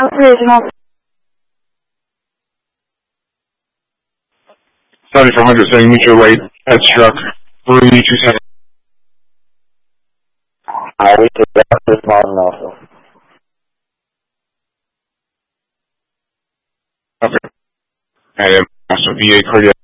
Original. 7400 saying mutual rate, head struck, 327. We took that this morning also. Okay. And then also VA cardiac